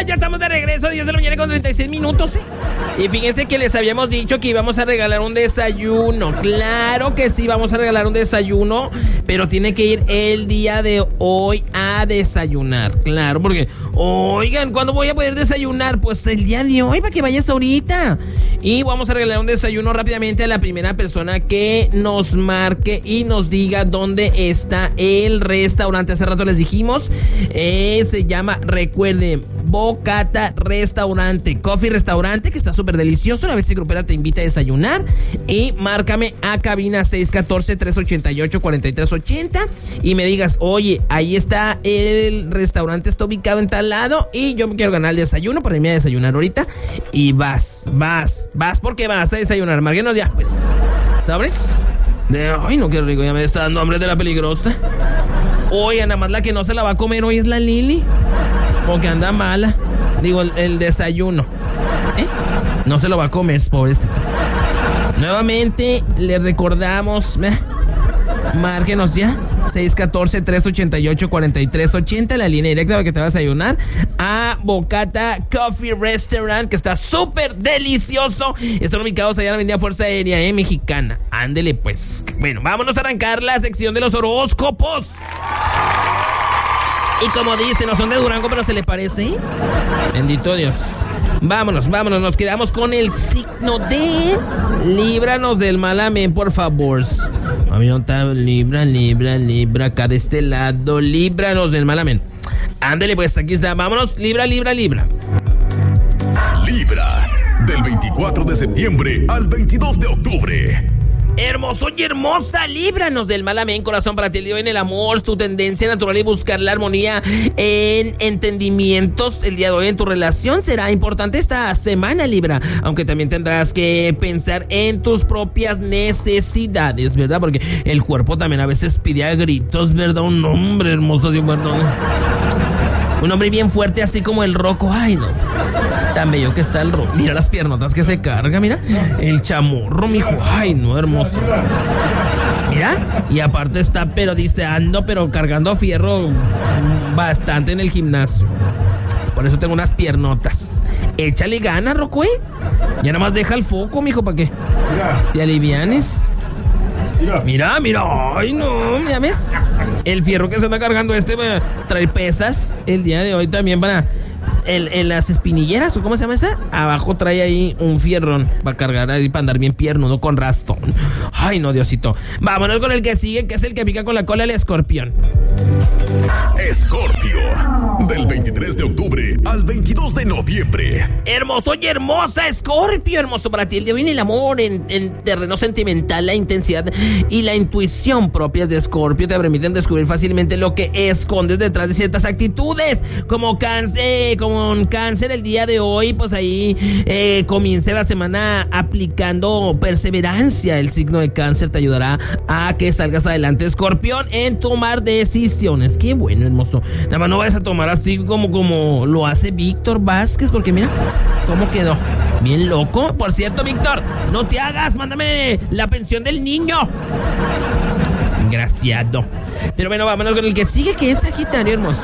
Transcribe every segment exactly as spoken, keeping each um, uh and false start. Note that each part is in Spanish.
ya estamos de regreso, diez de la mañana con treinta y seis minutos, ¿eh? Y fíjense que les habíamos dicho que íbamos a regalar un desayuno. Claro que sí, vamos a regalar un desayuno, pero tiene que ir el día de hoy a desayunar. Claro, porque, oigan, ¿cuándo voy a poder desayunar? Pues el día de hoy, para que vayas ahorita. Y vamos a regalar un desayuno rápidamente a la primera persona que nos marque y nos diga dónde está el restaurante. Hace rato les dijimos, eh, se llama, recuerden, Bocata Restaurante, Coffee Restaurante, que está súper delicioso. La bestia grupera te invita a desayunar. Y márcame a cabina seis uno cuatro, tres ocho ocho, cuatro tres ocho cero y me digas, oye, ahí está el restaurante, está ubicado en tal lado y yo me quiero ganar el desayuno para irme a desayunar ahorita. Y vas, vas, vas porque vas a desayunar. Márquenos ya, pues. ¿Sabes? De, ay, no, qué rico, ya me está dando hambre de la peligrosa. Oye, nada más la que no se la va a comer hoy es la Lili, porque anda mala. Digo, el, el desayuno, ¿eh? No se lo va a comer, pobrecita. Nuevamente, le recordamos, ¿eh? Márquenos ya, seis uno cuatro, tres ocho ocho, cuatro tres ocho cero, la línea directa para que te vas a desayunar a Bocata Coffee Restaurant, que está súper delicioso. Están ubicados allá en la avenida Fuerza Aérea, eh, Mexicana. Ándele, pues. Bueno, vámonos a arrancar la sección de los horóscopos. Y como dice, no son de Durango, pero se le parece. Bendito Dios. Vámonos, vámonos, nos quedamos con el signo de... Líbranos del mal, amén, por favor. Avienta, libra, libra, libra, acá de este lado, líbranos del mal, amén. Ándele, pues, aquí está, vámonos, libra, libra, libra. Libra, del veinticuatro de septiembre al veintidós de octubre. Hermoso y hermosa, líbranos del mal, amén. Corazón, para ti el día de hoy en el amor, tu tendencia natural y buscar la armonía en entendimientos. El día de hoy en tu relación será importante esta semana, Libra, aunque también tendrás que pensar en tus propias necesidades, ¿verdad? Porque el cuerpo también a veces pide a gritos, ¿verdad? Un hombre hermoso, ¿sí? Perdón. Un hombre bien fuerte, así como el Rocco. Ay, no. Tan bello que está el Rocco. Mira las piernotas que se carga, mira. El chamorro, mijo. Ay, no, hermoso. Mira. Y aparte está, pero dice, ando, pero cargando fierro bastante en el gimnasio. Por eso tengo unas piernotas. Échale ganas, Rocco, ¿eh? Ya nada más deja el foco, mijo, ¿para qué? Te alivianes. Mira, mira, ay no, ¿ya ves? El fierro que se anda cargando este para traer pesas el día de hoy también para el, el, las espinilleras, ¿o cómo se llama esa? Abajo trae ahí un fierrón para cargar ahí, para andar bien piernudo con rastón. Ay no, Diosito. Vámonos con el que sigue, que es el que pica con la cola, el escorpión. Escorpio, del veintitrés de octubre al veintidós de noviembre. Hermoso y hermosa, Escorpio, hermoso para ti. El día viene el amor en, en terreno sentimental, la intensidad y la intuición propias de Escorpio te permiten descubrir fácilmente lo que escondes detrás de ciertas actitudes. Como cáncer, como un cáncer el día de hoy, pues ahí eh, comienza la semana aplicando perseverancia. El signo de Cáncer te ayudará a que salgas adelante, Escorpión, en tomar decisiones. Qué bueno, hermoso. Nada más no vayas a tomar así como, como lo hace Víctor Vázquez, porque mira cómo quedó. Bien loco. Por cierto, Víctor, no te hagas, mándame la pensión del niño. Graciado. Pero bueno, vámonos con el que sigue, que es Sagitario, hermoso.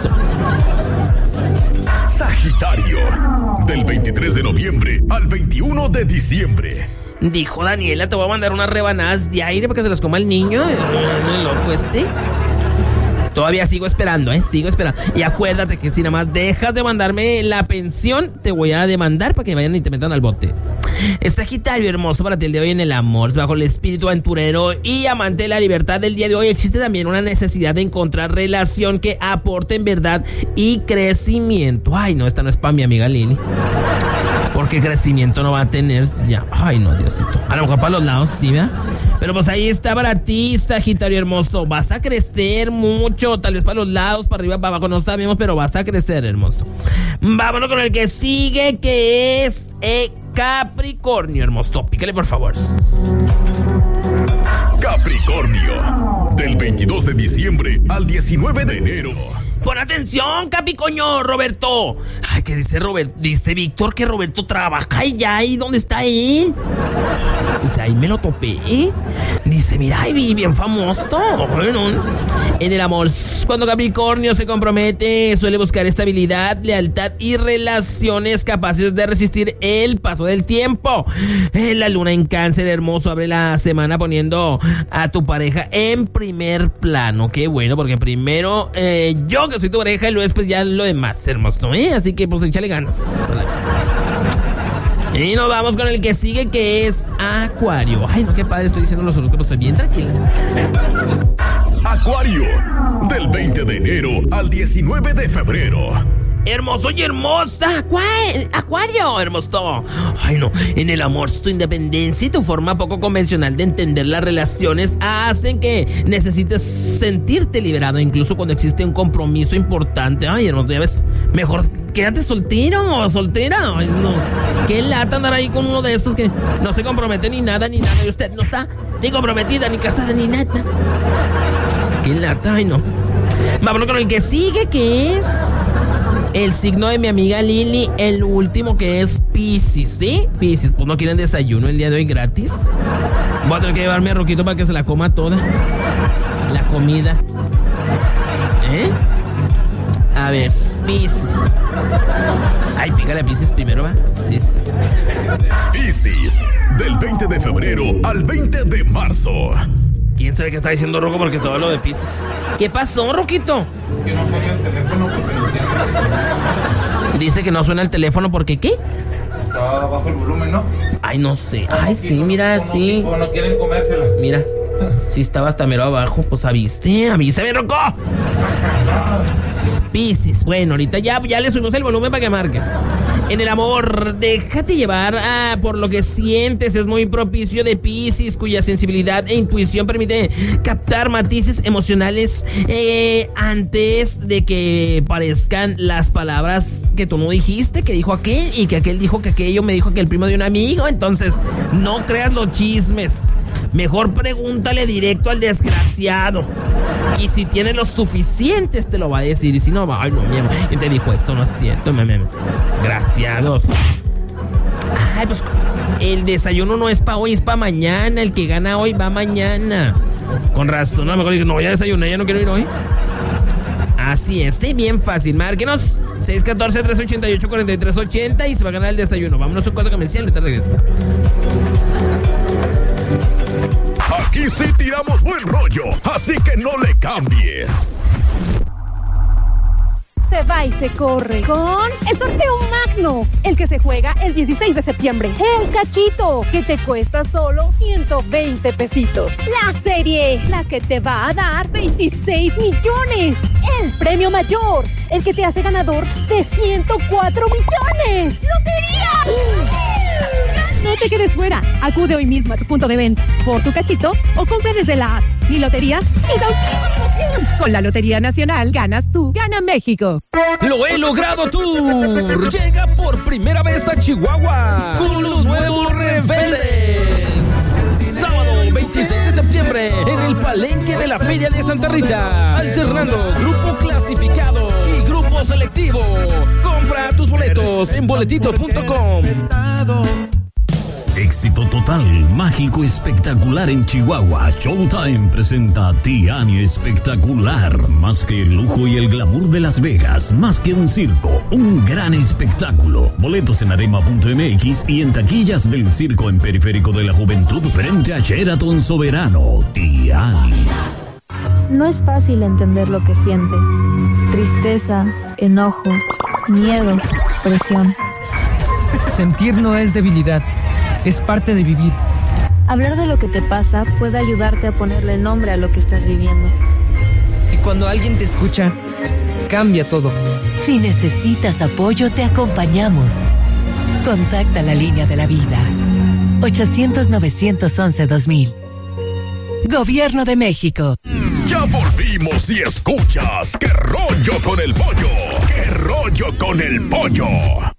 Sagitario, del veintitrés de noviembre al veintiuno de diciembre. Dijo Daniela, te voy a mandar unas rebanadas de aire para que se las coma el niño. El loco este. Todavía sigo esperando, ¿eh? Sigo esperando. Y acuérdate que si nada más dejas de mandarme la pensión, te voy a demandar para que vayan y te metan al bote. Es Sagitario, hermoso para ti el día de hoy en el amor. Bajo el espíritu aventurero y amante de la libertad del día de hoy, existe también una necesidad de encontrar relación que aporte en verdad y crecimiento. Ay, no, esta no es para mi amiga Lili. Porque crecimiento no va a tener ya. Ay, no, Diosito. A lo mejor para los lados, ¿sí, verdad? Pero pues ahí está para ti, Sagitario hermoso. Vas a crecer mucho, tal vez para los lados, para arriba, para abajo, no sabemos, pero vas a crecer, hermoso. Vámonos con el que sigue, que es eh, Capricornio, hermoso. Pícale, por favor. Capricornio, del veintidós de diciembre al diecinueve de enero. Pon atención, Capicoño, Roberto. Ay, ¿qué dice Roberto? Dice Víctor que Roberto trabaja y ya, ¿y dónde está él? Dice, ahí me lo topé. Dice, mira, ay, bien famoso. Bueno, en el amor, cuando Capricornio se compromete, suele buscar estabilidad, lealtad y relaciones capaces de resistir el paso del tiempo. La luna en Cáncer, hermoso, abre la semana poniendo a tu pareja en primer plano. Qué bueno, porque primero eh, yo que soy tu pareja y luego después ya lo demás, hermoso, ¿eh? Así que pues échale ganas. Y nos vamos con el que sigue, que es Acuario. Ay, no, qué padre, estoy diciendo los horóscopos, estoy bien tranquila. Acuario, del veinte de enero al diecinueve de febrero. Hermoso y hermosa, Acu- Acuario, hermoso. Ay, no, en el amor, tu independencia y tu forma poco convencional de entender las relaciones hacen que necesites sentirte liberado, incluso cuando existe un compromiso importante. Ay, hermoso, ya ves, mejor quédate soltero o soltera. Ay, no, qué lata andar ahí con uno de esos que no se compromete ni nada, ni nada. Y usted no está ni comprometida, ni casada, ni nada. Qué lata, ay, no. Vámonos con el que sigue, que es el signo de mi amiga Lili, el último, que es Piscis, ¿sí? Piscis, pues no quieren desayuno el día de hoy gratis. Voy a tener que llevarme a Roquito para que se la coma toda la comida. ¿Eh? A ver, Piscis. Ay, pícale a Piscis primero, ¿va? Sí. Piscis, del veinte de febrero al veinte de marzo. ¿Quién sabe qué está diciendo Roco? Porque todo lo de Piscis. ¿Qué pasó, Roquito? Que no suena el teléfono porque lo tiene. Dice que no suena el teléfono porque ¿qué? Está bajo el volumen, ¿no? Ay, no sé. Ay, sí, mira, sí. O no quieren comérsela. Mira, sí estaba hasta mero abajo. Pues aviste, avísame, Roco. Piscis, bueno, ahorita ya, ya le subimos el volumen para que marque. En el amor, déjate llevar ah, por lo que sientes. Es muy propicio de Piscis, cuya sensibilidad e intuición permite captar matices emocionales eh, antes de que parezcan las palabras que tú no dijiste, que dijo aquel, y que aquel dijo que aquello me dijo que el primo de un amigo. Entonces, no creas los chismes. Mejor pregúntale directo al desgraciado. Y si tiene los suficientes, te lo va a decir. Y si no, va, ay, no, mi amor, ¿quién te dijo esto? No es cierto, mi amor. Graciados. Ay, pues el desayuno no es para hoy, es para mañana. El que gana hoy va mañana. Con razón, a lo mejor digo, no voy a desayunar, ya no quiero ir hoy. Así es, sí, bien fácil. Márquenos seis uno cuatro, tres ocho ocho, cuatro tres ocho cero y se va a ganar el desayuno. Vámonos a un corte comercial y te regresamos. Aquí sí tiramos buen rollo, así que no le cambies. Se va y se corre con el sorteo magno, el que se juega el dieciséis de septiembre. El cachito, que te cuesta solo ciento veinte pesitos. La serie, la que te va a dar veintiséis millones. El premio mayor, el que te hace ganador de ciento cuatro millones. ¡Lotería! No te quedes fuera. Acude hoy mismo a tu punto de venta por tu cachito o compra desde la app. Mi lotería y da una promoción. Con la Lotería Nacional ganas tú, gana México. Lo he logrado tour. Llega por primera vez a Chihuahua con los nuevos Rebeldes. Sábado veintiséis de septiembre en el Palenque de la Feria de Santa Rita. Alternando grupo clasificado y grupo selectivo. Compra tus boletos en boletito punto com. Éxito total, mágico, espectacular en Chihuahua. Showtime presenta Tiani Espectacular. Más que el lujo y el glamour de Las Vegas, más que un circo, un gran espectáculo. Boletos en arema punto eme equis y en taquillas del circo en Periférico de la Juventud frente a Sheraton Soberano. Tiani. No es fácil entender lo que sientes. Tristeza, enojo, miedo, presión. Sentir no es debilidad. Es parte de vivir. Hablar de lo que te pasa puede ayudarte a ponerle nombre a lo que estás viviendo. Y cuando alguien te escucha, cambia todo. Si necesitas apoyo, te acompañamos. Contacta la línea de la vida. ochocientos, novecientos once, dos mil. Gobierno de México. Ya volvimos y escuchas. ¡Qué rollo con el pollo! ¡Qué rollo con el pollo!